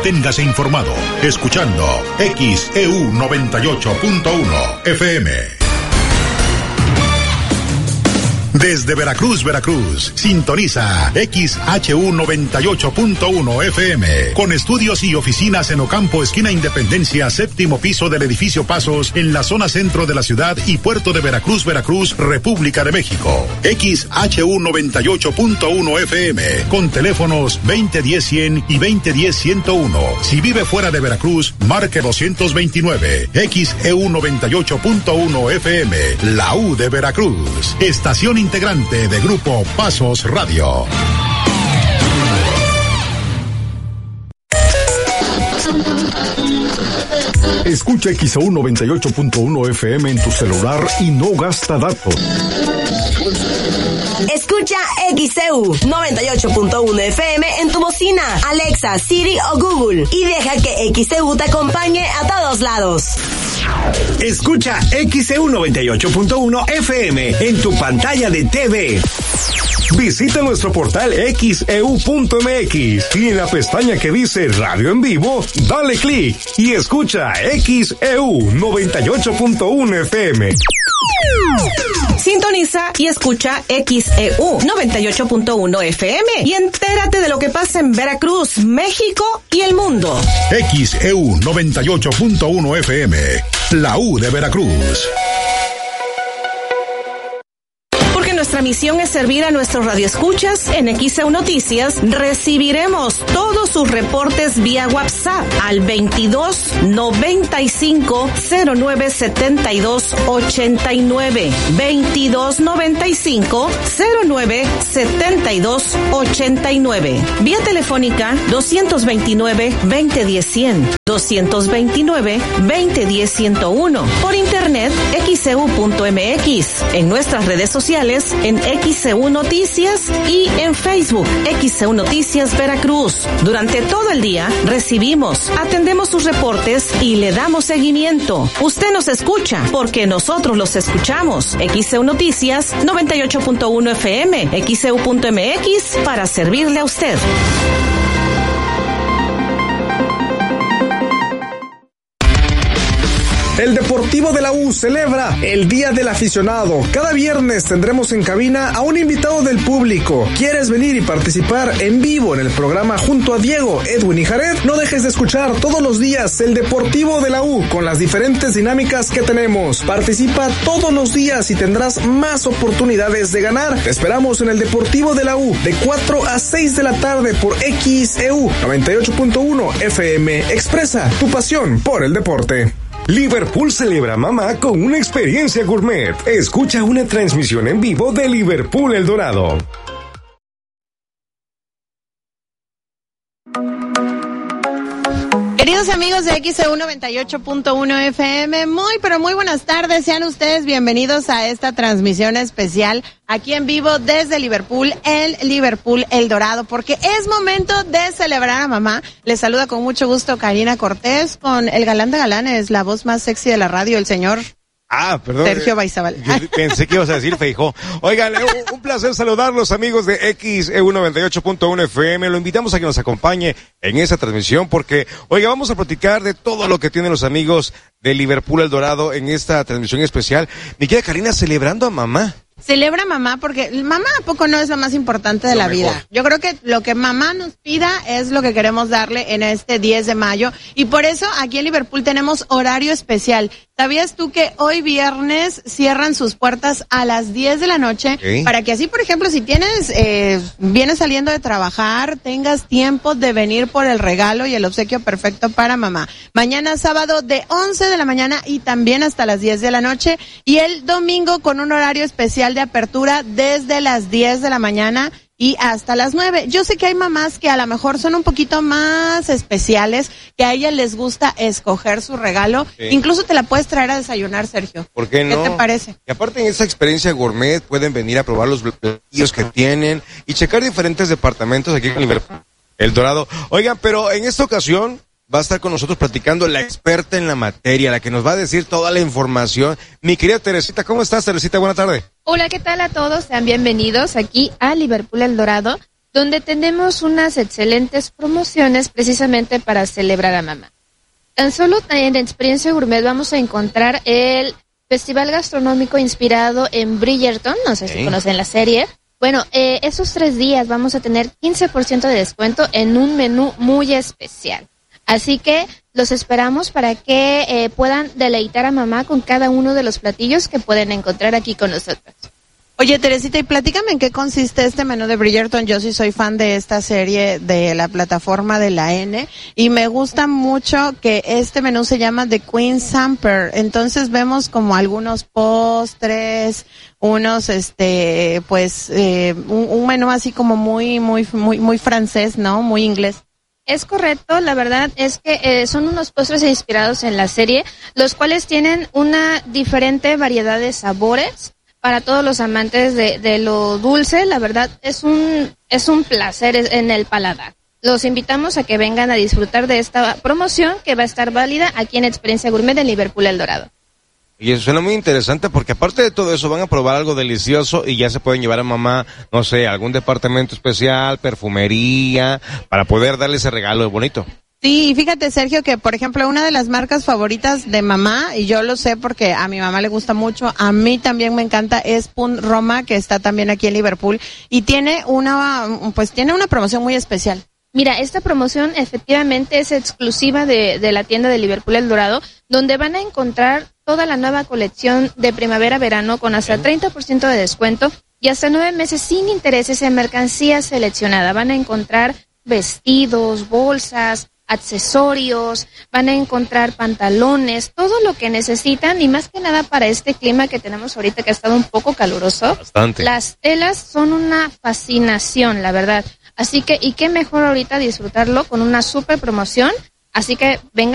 Manténgase informado escuchando XEU 98.1 FM. Desde Veracruz, Veracruz, sintoniza XHU 98.1 FM, con estudios y oficinas en Ocampo, esquina Independencia, séptimo piso del edificio Pasos, en la zona centro de la ciudad y puerto de Veracruz, Veracruz, República de México. XHU 98.1 FM, con teléfonos 2010-100 y 2010-101. Si vive fuera de Veracruz, marque 229. XEU 98.1 FM, la U de Veracruz, estación integrante de Grupo Pasos Radio. Escucha XEU 98.1 FM en tu celular y no gasta datos. Escucha XEU 98.1 FM en tu bocina, Alexa, Siri o Google y deja que XEU te acompañe a todos lados. Escucha XEU 98.1 FM en tu pantalla de TV. Visita nuestro portal XEU.mx y en la pestaña que dice Radio en Vivo, dale clic y escucha XEU 98.1 FM. Sintoniza y escucha XEU 98.1 FM y entérate de lo que pasa en Veracruz, México y el mundo. XEU 98.1 FM, la U de Veracruz. Nuestra misión es servir a nuestros radioescuchas. En XEU Noticias recibiremos todos sus reportes vía WhatsApp al 22 95 09 72 89 22 95 09 72 89, vía telefónica 229 2010 100 229 2010 101, por internet xeu.mx, en nuestras redes sociales en XEU Noticias y en Facebook XEU Noticias Veracruz. Durante todo el día recibimos, atendemos sus reportes y le damos seguimiento. Usted nos escucha porque nosotros los escuchamos. XEU Noticias 98.1 FM, XEU.mx, para servirle a usted. El Deportivo de la U celebra el Día del Aficionado. Cada viernes tendremos en cabina a un invitado del público. ¿Quieres venir y participar en vivo en el programa junto a Diego, Edwin y Jared? No dejes de escuchar todos los días el Deportivo de la U con las diferentes dinámicas que tenemos. Participa todos los días y tendrás más oportunidades de ganar. Te esperamos en el Deportivo de la U de 4 a 6 de la tarde por XEU 98.1 FM. Expresa tu pasión por el deporte. Liverpool celebra mamá con una experiencia gourmet. Escucha una transmisión en vivo de Liverpool El Dorado. Queridos amigos de XEU 98.1 FM, muy buenas tardes. Sean ustedes bienvenidos a esta transmisión especial aquí en vivo desde Liverpool El Dorado, porque es momento de celebrar a mamá. Les saluda con mucho gusto Karina Cortés con el galán de galanes, la voz más sexy de la radio, el señor perdón. Sergio Baizabal. Pensé que ibas a decir Feijó. Oigan, un placer saludarlos, amigos de XEU 98.1 FM. Lo invitamos a que nos acompañe en esa transmisión porque, vamos a platicar de todo lo que tienen los amigos de Liverpool El Dorado en esta transmisión especial. Mi querida Karina, celebrando a mamá. Celebra mamá porque mamá a poco no es lo más importante de la vida. Yo creo que lo que mamá nos pida es lo que queremos darle en este 10 de mayo y por eso aquí en Liverpool tenemos horario especial. ¿Sabías tú que hoy viernes cierran sus puertas a las 10 de la noche? ¿Sí? Para que así, por ejemplo, si vienes saliendo de trabajar, tengas tiempo de venir por el regalo y el obsequio perfecto para mamá. Mañana sábado de 11 de la mañana y también hasta las 10 de la noche y el domingo con un horario especial de apertura desde las 10 de la mañana y hasta las 9. Yo sé que hay mamás que a lo mejor son un poquito más especiales, que a ellas les gusta escoger su regalo. Sí. Incluso te la puedes traer a desayunar, Sergio. ¿Por qué no? ¿Qué te parece? Y aparte en esa experiencia gourmet pueden venir a probar los platillos que tienen y checar diferentes departamentos aquí en Liverpool El Dorado. Oigan, pero en esta ocasión va a estar con nosotros platicando la experta en la materia, la que nos va a decir toda la información. Mi querida Teresita, ¿cómo estás, Teresita? Buena tarde. Hola, ¿qué tal a todos? Sean bienvenidos aquí a Liverpool El Dorado. donde tenemos unas excelentes promociones precisamente para celebrar a mamá. Tan solo en Experiencia Gourmet vamos a encontrar el festival gastronómico inspirado en Bridgerton, no sé si conocen la serie. Bueno, esos 3 días vamos a tener 15% de descuento en un menú muy especial. Así que los esperamos para que puedan deleitar a mamá con cada uno de los platillos que pueden encontrar aquí con nosotros. Oye, Teresita, y platícame en qué consiste este menú de Bridgerton. Yo sí soy fan de esta serie de la plataforma de la N y me gusta mucho que este menú se llama The Queen's Samper. Entonces vemos como algunos postres, unos, un menú así como muy francés, ¿no? Muy inglés. Es correcto, la verdad es que son unos postres inspirados en la serie, los cuales tienen una diferente variedad de sabores. Para todos los amantes de lo dulce, la verdad es un placer en el paladar. Los invitamos a que vengan a disfrutar de esta promoción que va a estar válida aquí en Experiencia Gourmet de Liverpool El Dorado. Y eso suena muy interesante porque aparte de todo eso van a probar algo delicioso y ya se pueden llevar a mamá, no sé, algún departamento especial, perfumería, para poder darle ese regalo bonito. Sí, y fíjate, Sergio, que por ejemplo una de las marcas favoritas de mamá, y yo lo sé porque a mi mamá le gusta mucho, a mí también me encanta, es Punt Roma, que está también aquí en Liverpool, y tiene una promoción muy especial. Mira, esta promoción efectivamente es exclusiva de la tienda de Liverpool El Dorado, donde van a encontrar toda la nueva colección de primavera-verano con hasta 30% de descuento y hasta 9 meses sin intereses en mercancía seleccionada. Van a encontrar vestidos, bolsas, accesorios, van a encontrar pantalones, todo lo que necesitan y más que nada para este clima que tenemos ahorita que ha estado un poco caluroso. Bastante. Las telas son una fascinación, la verdad. Así que, y qué mejor ahorita disfrutarlo con una super promoción. Así que vengan